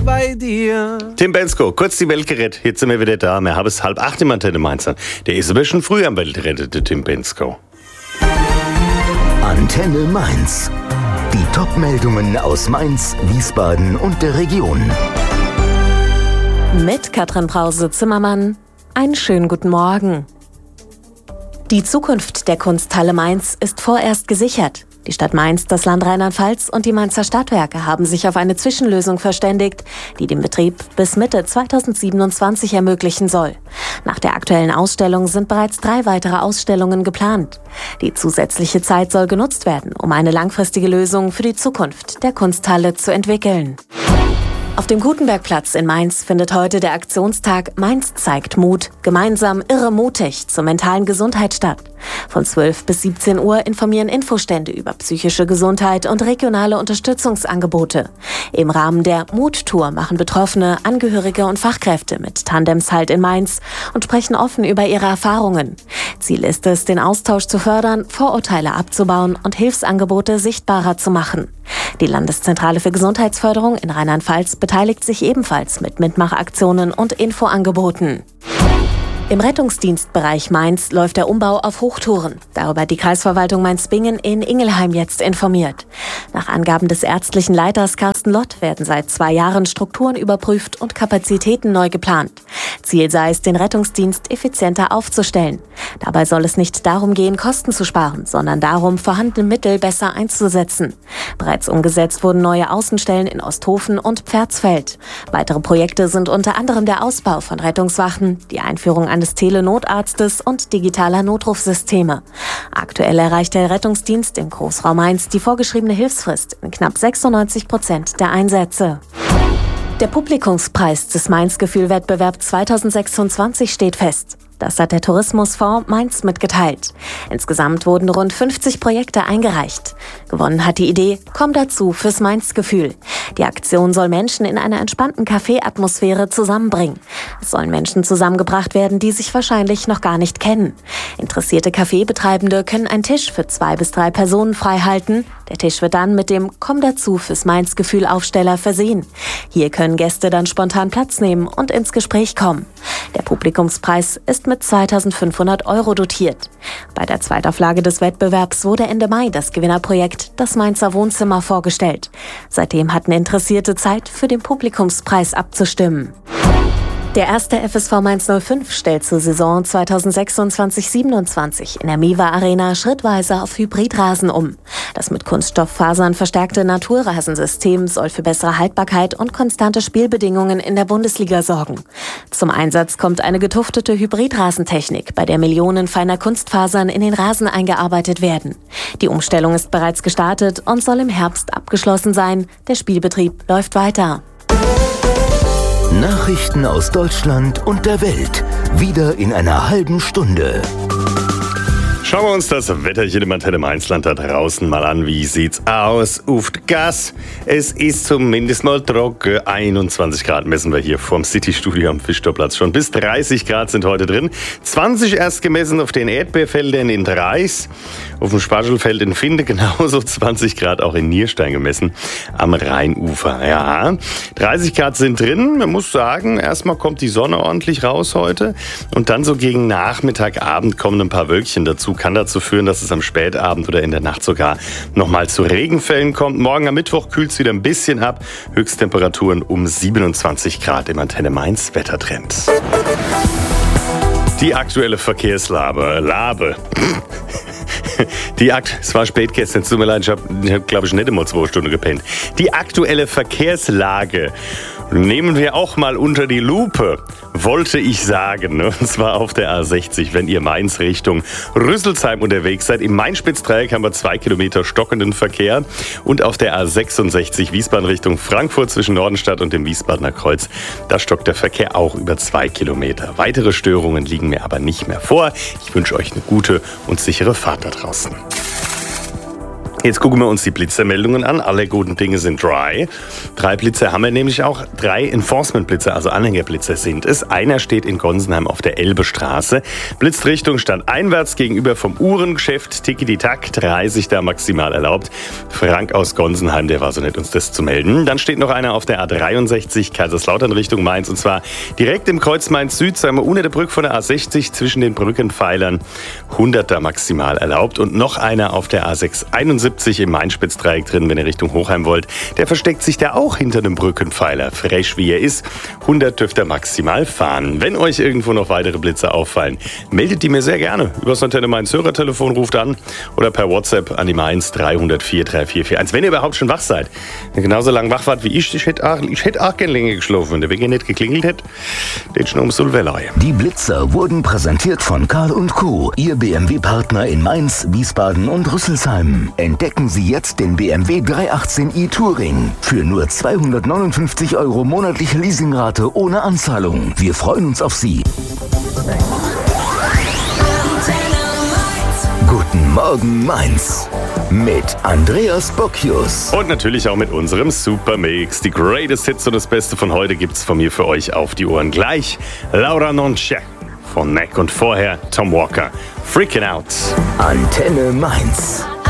bei dir. Tim Bensko, kurz die Welt gerettet. Jetzt sind wir wieder da. Wir haben es 7:30 im Antenne Mainz. Der ist aber schon früh am Welt gerettet, der Tim Bensko. Antenne Mainz. Die Top-Meldungen aus Mainz, Wiesbaden und der Region. Mit Katrin Brause-Zimmermann. Einen schönen guten Morgen. Die Zukunft der Kunsthalle Mainz ist vorerst gesichert. Die Stadt Mainz, das Land Rheinland-Pfalz und die Mainzer Stadtwerke haben sich auf eine Zwischenlösung verständigt, die den Betrieb bis Mitte 2027 ermöglichen soll. Nach der aktuellen Ausstellung sind bereits 3 weitere Ausstellungen geplant. Die zusätzliche Zeit soll genutzt werden, um eine langfristige Lösung für die Zukunft der Kunsthalle zu entwickeln. Auf dem Gutenbergplatz in Mainz findet heute der Aktionstag Mainz zeigt Mut, gemeinsam irre mutig zur mentalen Gesundheit statt. Von 12 bis 17 Uhr informieren Infostände über psychische Gesundheit und regionale Unterstützungsangebote. Im Rahmen der Mut-Tour machen Betroffene, Angehörige und Fachkräfte mit Tandems Halt in Mainz und sprechen offen über ihre Erfahrungen. Ziel ist es, den Austausch zu fördern, Vorurteile abzubauen und Hilfsangebote sichtbarer zu machen. Die Landeszentrale für Gesundheitsförderung in Rheinland-Pfalz beteiligt sich ebenfalls mit Mitmachaktionen und Infoangeboten. Im Rettungsdienstbereich Mainz läuft der Umbau auf Hochtouren. Darüber hat die Kreisverwaltung Mainz-Bingen in Ingelheim jetzt informiert. Nach Angaben des ärztlichen Leiters Carsten Lott werden seit 2 Jahren Strukturen überprüft und Kapazitäten neu geplant. Ziel sei es, den Rettungsdienst effizienter aufzustellen. Dabei soll es nicht darum gehen, Kosten zu sparen, sondern darum, vorhandene Mittel besser einzusetzen. Bereits umgesetzt wurden neue Außenstellen in Osthofen und Pferdsfeld. Weitere Projekte sind unter anderem der Ausbau von Rettungswachen, die Einführung eines Telenotarztes und digitaler Notrufsysteme. Aktuell erreicht der Rettungsdienst im Großraum Mainz die vorgeschriebene Hilfsfrist in knapp 96% der Einsätze. Der Publikumspreis des Mainz-Gefühl-Wettbewerb 2026 steht fest. Das hat der Tourismusfonds Mainz mitgeteilt. Insgesamt wurden rund 50 Projekte eingereicht. Gewonnen hat die Idee Komm dazu fürs Mainz-Gefühl. Die Aktion soll Menschen in einer entspannten Café-Atmosphäre zusammenbringen. Es sollen Menschen zusammengebracht werden, die sich wahrscheinlich noch gar nicht kennen. Interessierte Kaffeebetreibende können einen Tisch für 2 bis 3 Personen frei halten. Der Tisch wird dann mit dem Komm dazu fürs Mainz-Gefühl-Aufsteller versehen. Hier können Gäste dann spontan Platz nehmen und ins Gespräch kommen. Der Publikumspreis ist mit 2.500 € dotiert. Bei der Zweitauflage des Wettbewerbs wurde Ende Mai das Gewinnerprojekt Das Mainzer Wohnzimmer vorgestellt. Seitdem hatten Interessierte Zeit, für den Publikumspreis abzustimmen. Der erste FSV Mainz 05 stellt zur Saison 2026/27 in der Miwa Arena schrittweise auf Hybridrasen um. Das mit Kunststofffasern verstärkte Naturrasensystem soll für bessere Haltbarkeit und konstante Spielbedingungen in der Bundesliga sorgen. Zum Einsatz kommt eine getuftete Hybridrasentechnik, bei der Millionen feiner Kunstfasern in den Rasen eingearbeitet werden. Die Umstellung ist bereits gestartet und soll im Herbst abgeschlossen sein. Der Spielbetrieb läuft weiter. Nachrichten aus Deutschland und der Welt. Wieder in einer halben Stunde. Schauen wir uns das Wetterchen im Antenne Mainzland da draußen mal an. Wie sieht's aus? Uft Gas. Es ist zumindest mal trocken. 21 Grad messen wir hier vorm City-Studio am Fischtorplatz schon. Bis 30 Grad sind heute drin. 20 erst gemessen auf den Erdbeerfeldern in Dreis. Auf dem Spargelfeld in Finde genauso 20 Grad auch in Nierstein gemessen am Rheinufer. Ja, 30 Grad sind drin. Man muss sagen, erstmal kommt die Sonne ordentlich raus heute. Und dann so gegen Nachmittag, Abend kommen ein paar Wölkchen dazu. Kann dazu führen, dass es am Spätabend oder in der Nacht sogar nochmal zu Regenfällen kommt. Morgen am Mittwoch kühlt es wieder ein bisschen ab. Höchsttemperaturen um 27 Grad im Antenne Mainz Wettertrend. Die aktuelle Verkehrslage. Es war spät gestern, tut mir leid, ich hab glaube ich, nicht immer 2 Stunden gepennt. Die aktuelle Verkehrslage nehmen wir auch mal unter die Lupe, wollte ich sagen. Und zwar auf der A60, wenn ihr Mainz Richtung Rüsselsheim unterwegs seid. Im Main-Spitz-Dreieck haben wir 2 Kilometer stockenden Verkehr. Und auf der A66 Wiesbaden Richtung Frankfurt zwischen Nordenstadt und dem Wiesbadener Kreuz, da stockt der Verkehr auch über 2 Kilometer. Weitere Störungen liegen mir aber nicht mehr vor. Ich wünsche euch eine gute und sichere Fahrt da draußen. Jetzt gucken wir uns die Blitzermeldungen an. Alle guten Dinge sind dry. 3 Blitzer haben wir nämlich auch. 3 Enforcement-Blitzer, also Anhängerblitzer sind es. Einer steht in Gonsenheim auf der Elbestraße. Blitzt Richtung standeinwärts gegenüber vom Uhrengeschäft. Tiki-Tack, 30 da maximal erlaubt. Frank aus Gonsenheim, der war so nett, uns das zu melden. Dann steht noch einer auf der A63 Kaiserslautern Richtung Mainz. Und zwar direkt im Kreuz Mainz-Süd, sagen wir unter der Brücke von der A60 zwischen den Brückenpfeilern. 100 da maximal erlaubt. Und noch einer auf der A671 im Main-Spitz-Dreieck drin, wenn ihr Richtung Hochheim wollt. Der versteckt sich da auch hinter einem Brückenpfeiler. Fresh wie er ist. 100 dürft ihr maximal fahren. Wenn euch irgendwo noch weitere Blitze auffallen, meldet die mir sehr gerne. Über das Antenne Mainz Hörertelefon ruft an oder per WhatsApp an die Mainz 304 3441. Wenn ihr überhaupt schon wach seid. Wenn ihr genauso lange wach wart wie ich hätte auch gerne länger geschlafen. Wenn der Wecker nicht geklingelt hätte, den schon ums Sulverlei. Die Blitzer wurden präsentiert von Karl & Co., Ihr BMW-Partner in Mainz, Wiesbaden und Rüsselsheim. Entdecken Sie jetzt den BMW 318i Touring für nur 259 € monatliche Leasingrate ohne Anzahlung. Wir freuen uns auf Sie. Guten Morgen Mainz mit Andreas Bocchius. Und natürlich auch mit unserem Supermix. Die Greatest Hits und das Beste von heute gibt's von mir für euch auf die Ohren. Gleich Laura Nonce von Neck und vorher Tom Walker. Freaking Out. Antenne Mainz.